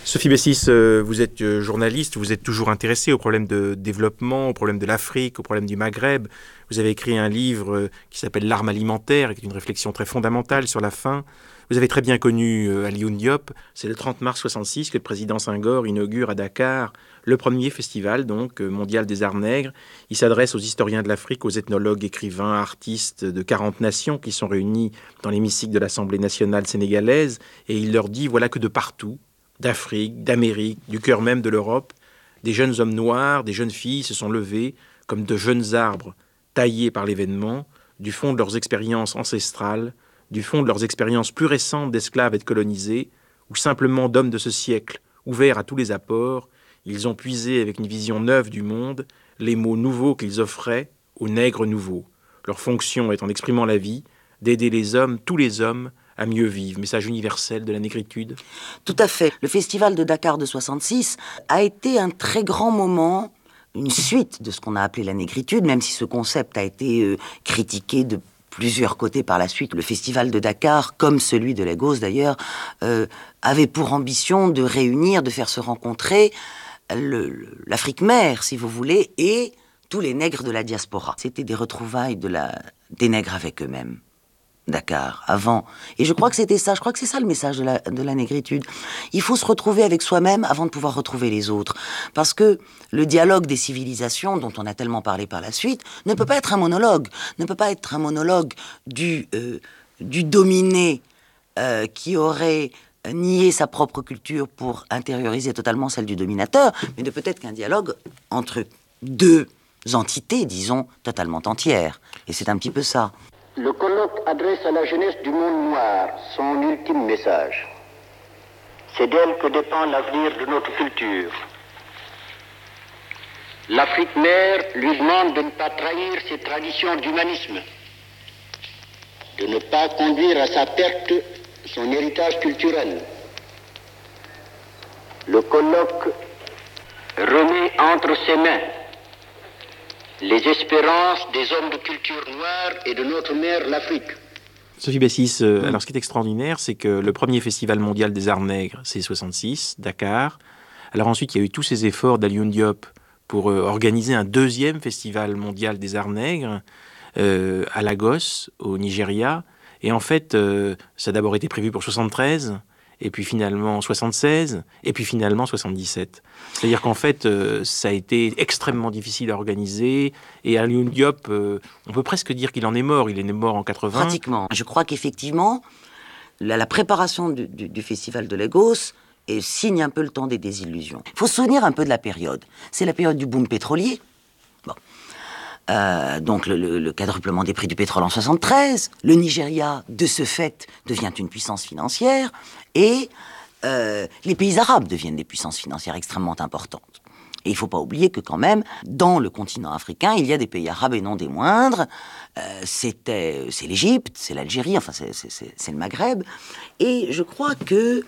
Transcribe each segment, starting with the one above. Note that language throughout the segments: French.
Sophie Bessis, vous êtes journaliste, vous êtes toujours intéressée aux problèmes de développement, aux problèmes de l'Afrique, aux problèmes du Maghreb. Vous avez écrit un livre qui s'appelle L'arme alimentaire, qui est une réflexion très fondamentale sur la faim. Vous avez très bien connu Alioune Diop. C'est le 30 mars 66 que le président Senghor inaugure à Dakar le premier festival mondial des arts nègres. Il s'adresse aux historiens de l'Afrique, aux ethnologues, écrivains, artistes de 40 nations qui sont réunis dans l'hémicycle de l'Assemblée nationale sénégalaise. Et il leur dit, voilà que de partout, d'Afrique, d'Amérique, du cœur même de l'Europe, des jeunes hommes noirs, des jeunes filles se sont levés comme de jeunes arbres taillés par l'événement, du fond de leurs expériences ancestrales, du fond de leurs expériences plus récentes d'esclaves et de colonisés, ou simplement d'hommes de ce siècle, ouverts à tous les apports, ils ont puisé avec une vision neuve du monde les mots nouveaux qu'ils offraient aux nègres nouveaux. Leur fonction est, en exprimant la vie, d'aider les hommes, tous les hommes, à mieux vivre. Message universel de la négritude. Tout à fait. Le festival de Dakar de 66 a été un très grand moment, une suite de ce qu'on a appelé la négritude, même si ce concept a été critiqué de plusieurs côtés par la suite. Le festival de Dakar, comme celui de Lagos d'ailleurs, avait pour ambition de réunir, de faire se rencontrer l'Afrique mère, si vous voulez, et tous les nègres de la diaspora. C'était des retrouvailles des nègres avec eux-mêmes. Dakar, avant. Et je crois que c'était ça, je crois que c'est ça le message de la négritude. Il faut se retrouver avec soi-même avant de pouvoir retrouver les autres. Parce que le dialogue des civilisations, dont on a tellement parlé par la suite, ne peut pas être un monologue. Ne peut pas être un monologue du dominé qui aurait nié sa propre culture pour intérioriser totalement celle du dominateur, mais ne peut être qu'un dialogue entre deux entités, disons, totalement entières. Et c'est un petit peu ça. Le colloque adresse à la jeunesse du monde noir son ultime message. C'est d'elle que dépend l'avenir de notre culture. L'Afrique mère lui demande de ne pas trahir ses traditions d'humanisme, de ne pas conduire à sa perte son héritage culturel. Le colloque remet entre ses mains les espérances des hommes de culture noire et de notre mère, l'Afrique. Sophie Bessis, alors ce qui est extraordinaire, c'est que le premier festival mondial des arts nègres, c'est 66, Dakar. Alors ensuite, il y a eu tous ces efforts d'Alioune Diop pour organiser un deuxième festival mondial des arts nègres à Lagos, au Nigeria. Et en fait, ça a d'abord été prévu pour 73, et puis finalement 76, et puis finalement 77. C'est-à-dire qu'en fait, ça a été extrêmement difficile à organiser, et Alioune Diop, on peut presque dire qu'il en est mort. Il est mort en 80. Pratiquement. Je crois qu'effectivement, la préparation du festival de Lagos signe un peu le temps des désillusions. Il faut se souvenir un peu de la période. C'est la période du boom pétrolier. Bon. Donc le quadruplement des prix du pétrole en 73, le Nigeria, de ce fait, devient une puissance financière, et les pays arabes deviennent des puissances financières extrêmement importantes. Et il ne faut pas oublier que quand même, dans le continent africain, il y a des pays arabes et non des moindres. C'est l'Égypte, c'est l'Algérie, enfin c'est le Maghreb. Et je crois que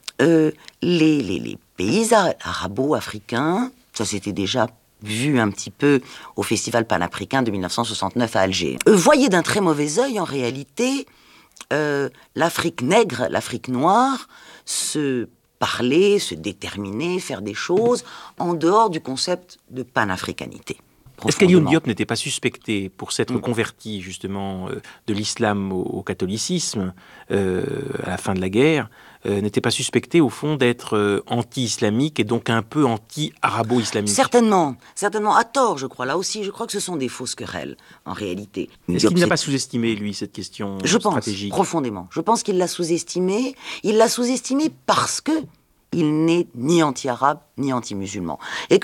les pays arabo-africains, ça c'était déjà vu un petit peu au Festival panafricain de 1969 à Alger, voyaient d'un très mauvais œil, en réalité, l'Afrique nègre, l'Afrique noire, se parler, se déterminer, faire des choses en dehors du concept de panafricanité. Est-ce qu'Alioune Diop n'était pas suspecté pour s'être converti justement de l'islam au catholicisme à la fin de la guerre, n'était pas suspecté au fond d'être anti-islamique et donc un peu anti-arabo-islamique? Certainement, à tort je crois. Là aussi, je crois que ce sont des fausses querelles en réalité. Est-ce qu'il n'a pas sous-estimé lui cette question stratégique? Je pense profondément. Je pense qu'il l'a sous-estimé. Il l'a sous-estimé parce que il n'est ni anti-arabe ni anti-musulman. Et que